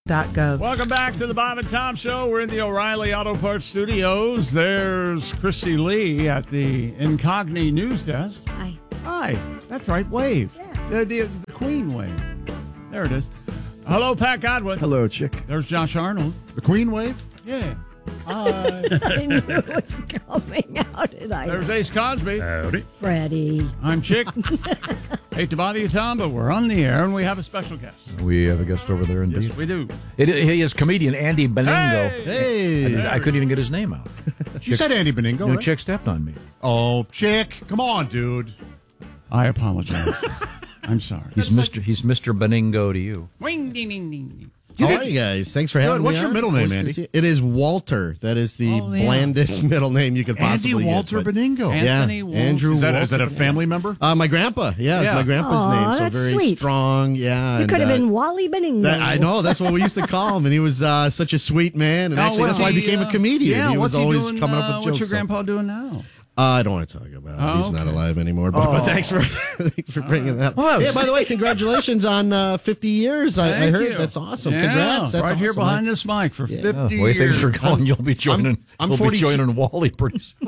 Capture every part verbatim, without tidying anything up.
dot gov. Welcome back to the Bob and Tom Show. We're in the O'Reilly Auto Parts Studios. There's Christy Lee at the Incogni News Desk. Hi. Hi. That's right. Wave. Yeah. The, the, the Queen wave. There it is. Hello, Pat Godwin. Hello, chick. There's Josh Arnold. The Queen wave? Yeah. Hi. I knew it was coming. How did I? There's Ace Cosby. Howdy. Freddie. I'm Chick. Hate to bother you, Tom, but we're on the air and we have a special guest. We have a guest over there, indeed. Yes, we do. It, he is comedian Andy Beningo. Hey! Hey. I, I couldn't even get his name out. You said Andy Beningo, New right? chick stepped on me. Oh, chick. Come on, dude. I apologize. I'm sorry. He's Mister He's Mister Beningo to you. Wing, ding, ding, ding, ding. How are you guys? Thanks for having Good. me. What's your on. middle name, Nice to Andy? see you. It is Walter. That is the Oh, yeah. blandest middle name you could possibly Andy get, Walter but- Beningo. Anthony Yeah, Walter. Andrew Is that, Walter is that a Beningo. family member? Uh, my grandpa. Yeah, Yeah. it's my grandpa's Aw, name. So that's very sweet. strong. Yeah. You and, could have uh, been Wally Beningo. that- I know. That's what we used to call him. And he was uh, such a sweet man. And Now, actually, what's that's why I he, became uh, a comedian. Yeah, he was what's he always doing, coming up uh, with jokes. What's your so- grandpa doing now? Uh, I don't want to talk about it. Oh, He's not okay. alive anymore. But, but thanks for thanks for bringing that. Well, Yeah, by the way, congratulations on uh, fifty years. I, I Thank heard you. that's awesome. Yeah, Congrats. That's right here awesome. behind this mic for fifty Oh, the way years. things are going, you'll be joining. I'm you'll be forty-two. joining Wally pretty soon.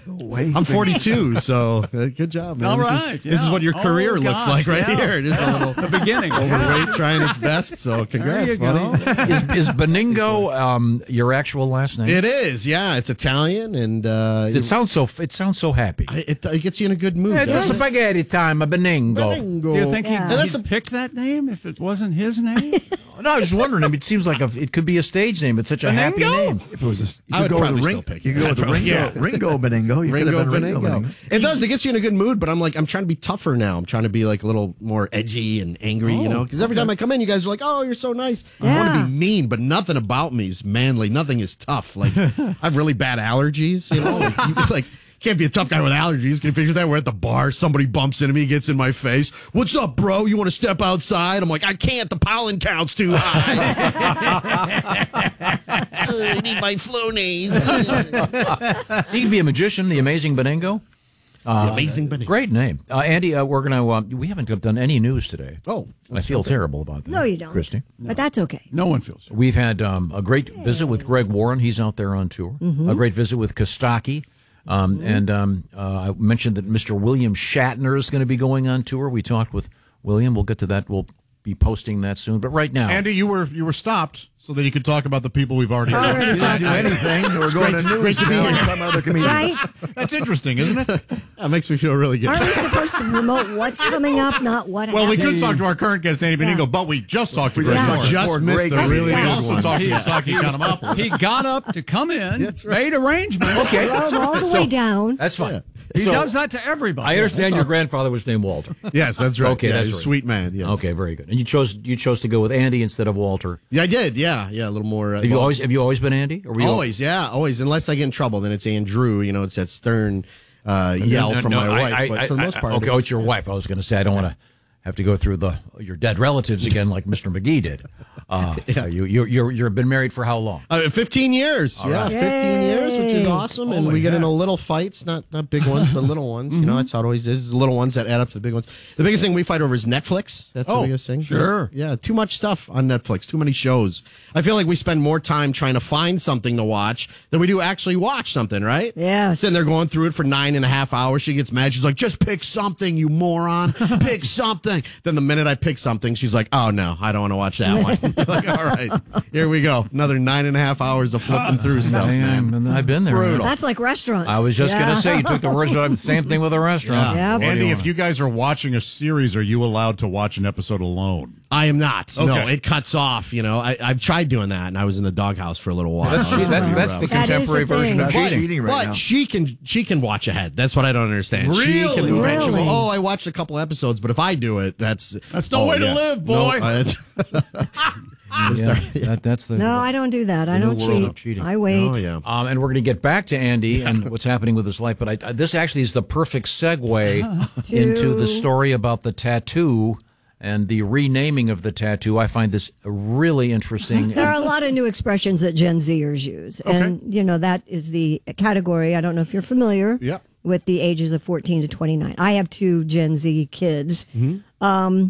I'm forty-two, so uh, good job, man. All this, right, is, this is yeah. what your career Oh, looks gosh, like right yeah. here. Just a little The beginning. overweight, trying its best. So There congrats, you go. buddy. is, is Beningo um, your actual last name? It is, yeah. It's Italian, and uh, It sounds so. It sounds so happy. it, it gets you in a good mood. It's a doesn't it? spaghetti time, a Beningo. Beningo. Do you think Yeah. he'd, That's he'd a- pick that name if it wasn't his name? No, I was just wondering. I mean, it seems like a, it could be a stage name. It's such a happy Beningo? name. If it was a, you I would could go probably with still Ring, pick you it. could go with the Ringo, Yeah. Ringo Beningo. You could Ringo have been Beningo. Ringo Beningo. It does. It gets you in a good mood, but I'm like, I'm trying to be tougher now. I'm trying to be like a little more edgy and angry, you know? Because every time I come in, you guys are like, oh, you're so nice. I want Yeah. to be mean, but nothing about me is manly. Nothing is tough. Like, I have really bad allergies, you know? Like, you, like can't be a tough guy with allergies. Can you picture that? We're at the bar, somebody bumps into me, gets in my face. What's up, bro? You want to step outside? I'm like, I can't. The pollen count's too high. I need my Flonase. So you can be a magician, the amazing Beningo. The amazing Beningo. Great name, uh, Andy. Uh, we're gonna. Uh, we haven't done any news today. Oh, I feel terrible about that. No, you don't. Christy. But that's okay. No one feels. We've had um, a great visit with Greg Warren. He's out there on tour. A great visit with Kostaki. Um, And um, uh, I mentioned that Mister William Shatner is going to be going on tour. We talked with William. We'll get to that. We'll be posting that soon. But right now, Andy, you were you were stopped so that you could talk about the people we've already Already heard. You didn't do anything. We're going to news. great to be now. here. We're talking about other comedians. Right? That's interesting, isn't it? That makes me feel really good. Aren't we supposed to promote what's coming up, not what Well, we happened? could talk to our current guest, Andy Beningo, Yeah. but we just talked to We Greg just- Warren. just Four missed great the comedians. really We good also one. talked to Saki Kanemapolis. He got up to come in, made arrangements. okay, Drove all the way down. that's fine. He So, does that to everybody. I understand your grandfather was named Walter. Yes, that's right. Okay, Yeah, that's he's a right. sweet man. Yes. Okay, very good. And you chose you chose to go with Andy instead of Walter. Yeah, I did. Yeah, yeah, a little more. Uh, Have you well, always have you always been Andy? Or were you always, yeah, always. Unless I get in trouble, then it's Andrew. You know, it's that stern uh, yell No, from no, my I- wife. I- but I- for the most I- part, okay, oh, it's, it's your wife. I was going to say I don't want to have to go through the your dead relatives again, like Mister McGee did. Uh, yeah. You you you're you've been married for how long? Uh, fifteen years. yeah, right. fifteen years, which is Yay. awesome. and Holy we get heck. into little fights, not not big ones, but little ones. You know, that's how it always is. The little ones that add up to the big ones. The biggest thing we fight over is Netflix. That's Oh, the biggest thing. sure. Yeah. yeah, too much stuff on Netflix, too many shows. I feel like we spend more time trying to find something to watch than we do actually watch something, right? Yes. Sitting there going through it for nine and a half hours. She gets mad. She's like, just pick something, you moron. Pick something. Then the minute I pick something, she's like, oh, no, I don't want to watch that one. Like, all right, here we go. Another nine and a half hours of flipping through stuff, man. Man, I've been there. Brutal. That's like restaurants. I was just Yeah. going to say you took the words out of the same thing with a restaurant. Yeah. What do Andy, you if want? you guys are watching a series, are you allowed to watch an episode alone? I am not. No, Okay. it cuts off. You know, I, I've tried doing that, and I was in the doghouse for a little while. That's che- that's that's the That is contemporary a thing. version of That's cheating. cheating right but now. she can she can watch ahead. That's what I don't understand. She Really? can eventually. Really? Oh, I watched a couple episodes, but if I do it, that's That's no oh, way to yeah. live, No, boy. uh, Yeah, that, that's the No, I don't do that. I new don't world of cheat. cheating. I wait. oh yeah. Um, and we're going to get back to Andy and what's happening with his life, but I, I, this actually is the perfect segue into the story about the tattoo and the renaming of the tattoo. I find this really interesting. There are a lot of new expressions that Gen Zers use. And, you know, that is the category. I don't know if you're familiar Yep. with the ages of fourteen to twenty-nine. I have two Gen Z kids. Mm-hmm. Um,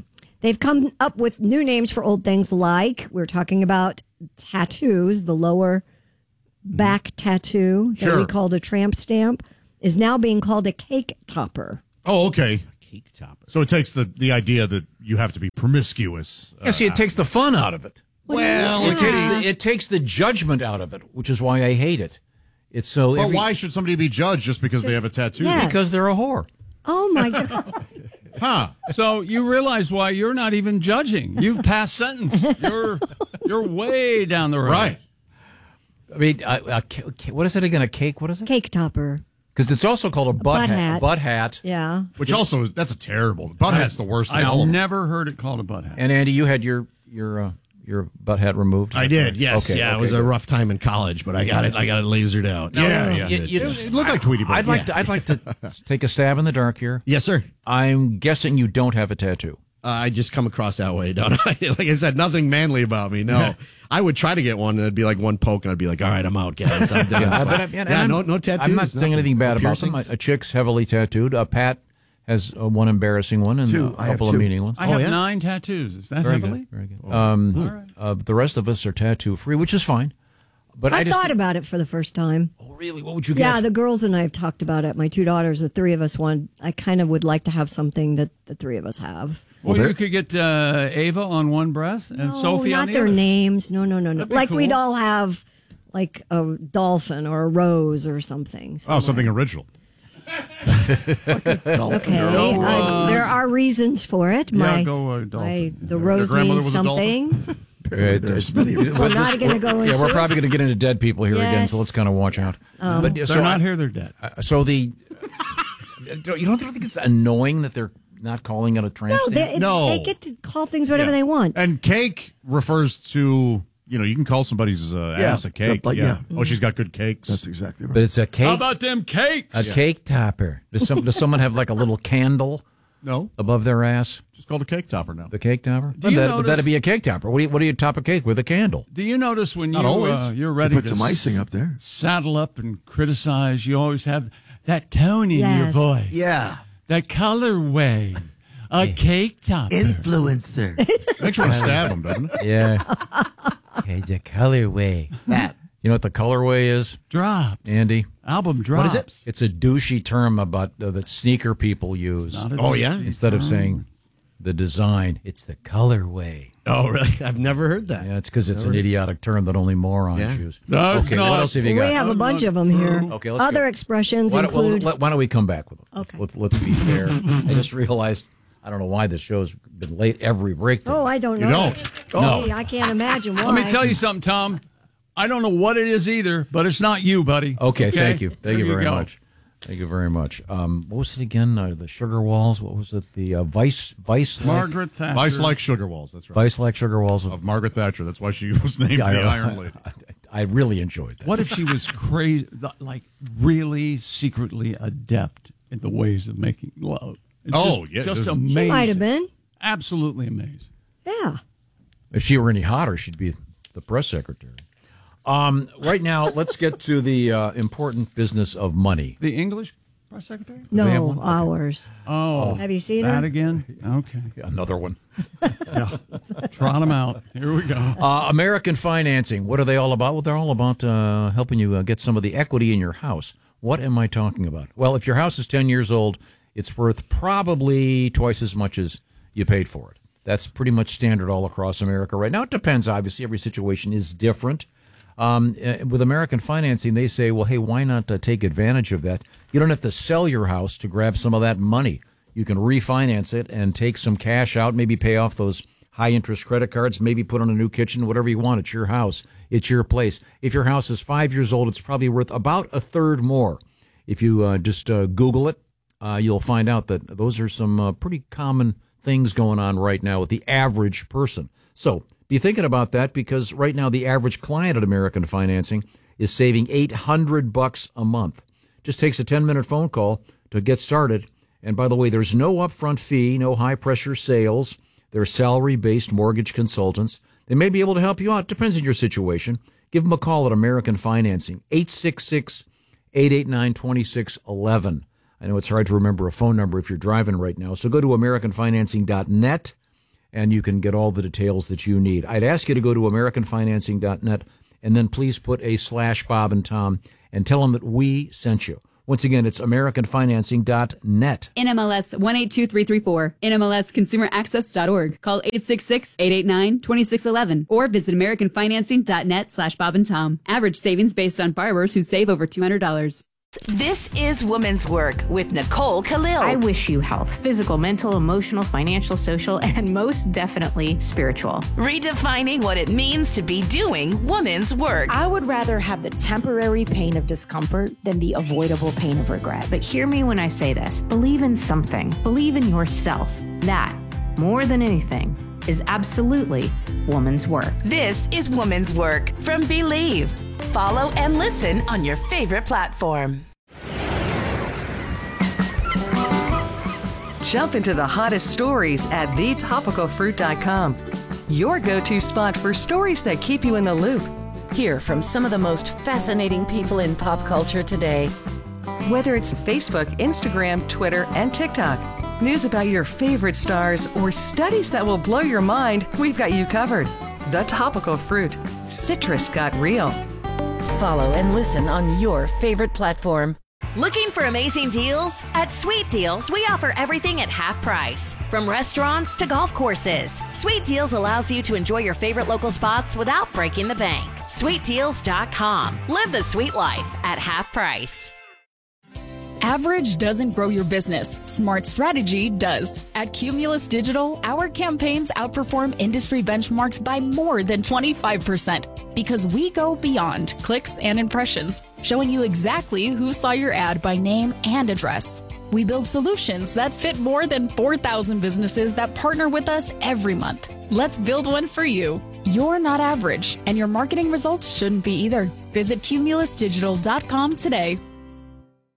they've come up with new names for old things like we're talking about tattoos, the lower back tattoo that Sure. we called a tramp stamp is now being called a cake topper. Oh, okay. Cake topper. So it takes the, the idea that you have to be promiscuous. Yeah, see, it takes the fun out of it. Well, It takes the it takes the judgment out of it, which is why I hate it. It's so. But every- why should somebody be judged just because they have a tattoo? yeah. Because they're a whore. Oh my God. Huh. So you realize why you're not even judging. You've passed sentence. You're you're way down the road. Right. I mean, a, a, ca- what is it again? A cake? What is it? Cake topper. Because it's also called a butt, butt hat. hat. A butt hat. Yeah. Which also, that's a terrible. Butt hat's the worst of all I've of them. never heard it called a butt hat. And Andy, you had your your uh, your butt hat removed. I did, yes. Okay, yeah, okay, it was a good. rough time in college, but I got it. I got it lasered out. Yeah, yeah. You- you- it, it looked like Tweety Bird. I'd like to. I'd like to take a stab in the dark here. Yes, sir. I'm guessing you don't have a tattoo. Uh, I just come across that way, don't I? Like I said, nothing manly about me. No, I would try to get one, and it'd be like one poke, and I'd be like, "All right, I'm out, guys. I'm done." Yeah, But- but I'm- and yeah, I'm- no, no tattoos. I'm not saying nothing. anything bad No about them. piercings. A, a chick's heavily tattooed. A Pat has uh, one embarrassing one and Two. a I have couple of two. meaning ones. I oh, have yeah? nine tattoos. Is that Very heavily? good. Very good. Um, uh, the rest of us are tattoo free, which is fine. But I, I, just thought think- about it for the first time. Oh, really? What would you Yeah, get? the girls and I have talked about it. My two daughters, the three of us want. I kind of would like to have something that the three of us have. Well, there- you could get uh, Ava on one breast and No, Sophie on not the their other. names. No, no, no, no. That'd be Like cool. we'd all have like a dolphin or a rose or something. Oh, something original. Okay, Go, uh, uh, there are reasons for it. Yeah, My, go, uh, my dolphin. the rose grandmother means was a dolphin? something. Uh, There's many. We're not going to go into yeah, we're it. probably going to get into dead people here again, Yes. so let's kind of watch out. but yeah, They're so not I- here. They're dead. uh, so the don't- you don't think it's annoying that they're not calling it a tramp No, stamp? they, No. they get to call things whatever Yeah. they want. And cake refers to, you know, you can call somebody's uh, Yeah. ass a cake. Like, yeah. yeah. Oh, she's got good cakes. That's exactly right. But it's a cake. How about them cakes? a cake topper? Does some does someone have like a little candle no, above their ass? just called a cake topper now. The cake topper? Do you that, notice- that'd be a cake topper. What do you what do you top a cake with? A candle? Do you notice when you Not always. uh, you're You ready put to some icing up there. saddle up and criticize, you always have that tone in your Yes. voice, Yeah. that colorway, a cake topper. Influencer. Makes you want to stab him, doesn't it? Yeah. Okay, the colorway. That. You know what the colorway is, drops. Andy? Album drops. is it? It's a douchey term about uh, that sneaker people use. Not a Oh, yeah? Instead of saying the design, it's the colorway. Oh, really? I've never heard that. Yeah, it's because it's an idiotic term that only morons Yeah. use. No, it's okay, not. what else have you We got? have a bunch of them here. Okay, let's Other go. expressions Why don't, well, include. let- why don't we come back with them? Okay. Let's, let's, let's be fair. I just realized, I don't know why this show's been late every break. oh, I don't You know. don't. Oh, I can't imagine why. Let me tell you something, Tom. I don't know what it is either, but it's not you, buddy. Okay, thank you. Thank There you very go. much. Thank you very much. Um, what was it again? Uh, the sugar walls? What was it? The uh, vice, vice, Margaret Thatcher. Vice like sugar walls. That's right. vice like sugar walls. Of Margaret Thatcher. That's why she was named Yeah, I- the Iron Lady. I, I really enjoyed that. What if she was crazy, like really secretly adept in the ways of making love? It's Oh, just, yeah, just just- amazing. She might have been. Absolutely amazing. Yeah. If she were any hotter, she'd be the press secretary. Um, right now, let's get to the uh, important business of money. The English press secretary? they have No, one? Okay. ours. Oh, Have you seen that her? again? Okay, Another one. trot them out. Here we go. Uh, American financing. What are they all about? Well, they're all about uh, helping you uh, get some of the equity in your house. What am I talking about? Well, if your house is ten years old, it's worth probably twice as much as you paid for it. That's pretty much standard all across America right now. It depends, obviously. Every situation is different. Um, uh, with American financing, they say, well, hey, why not uh, take advantage of that? You don't have to sell your house to grab some of that money. You can refinance it and take some cash out, maybe pay off those high-interest credit cards, maybe put on a new kitchen, whatever you want. It's your house. It's your place. If your house is five years old, it's probably worth about a third more. If you uh, just uh, Google it, uh, you'll find out that those are some uh, pretty common things going on right now with the average person. So be thinking about that, because right now the average client at American Financing is saving eight hundred bucks a month. Just takes a ten-minute phone call to get started. And by the way, there's no upfront fee, no high-pressure sales. They're salary-based mortgage consultants. They may be able to help you out. Depends on your situation. Give them a call at American Financing, eight six six, eight eight nine, two six one one. I know it's hard to remember a phone number if you're driving right now, so go to American Financing dot net and you can get all the details that you need. I'd ask you to go to American Financing dot net and then please put a slash Bob and Tom and tell them that we sent you. Once again, it's American Financing dot net. N M L S one eight two three three four. N M L S consumer access dot org. Call eight six six, eight eight nine, two six one one or visit American Financing dot net slash Bob and Tom. Average savings based on borrowers who save over two hundred dollars. This is Woman's Work with Nicole Khalil. I wish you health, physical, mental, emotional, financial, social, and most definitely spiritual. Redefining what it means to be doing woman's work. I would rather have the temporary pain of discomfort than the avoidable pain of regret. But hear me when I say this. Believe in something. Believe in yourself. That, more than anything, is absolutely woman's work. This is Woman's Work from Believe. Follow and listen on your favorite platform. Jump into the hottest stories at the topical fruit dot com. Your go-to spot for stories that keep you in the loop. Hear from some of the most fascinating people in pop culture today. Whether it's Facebook, Instagram, Twitter, and TikTok, news about your favorite stars, or studies that will blow your mind, we've got you covered. The Topical Fruit. Citrus got real. Follow and listen on your favorite platform. Looking for amazing deals? At Sweet Deals, we offer everything at half price. From restaurants to golf courses, Sweet Deals allows you to enjoy your favorite local spots without breaking the bank. sweet deals dot com. Live the sweet life at half price. Average doesn't grow your business. Smart strategy does. At Cumulus Digital, our campaigns outperform industry benchmarks by more than twenty-five percent because we go beyond clicks and impressions, showing you exactly who saw your ad by name and address. We build solutions that fit more than four thousand businesses that partner with us every month. Let's build one for you. You're not average, and your marketing results shouldn't be either. Visit Cumulus Digital dot com today.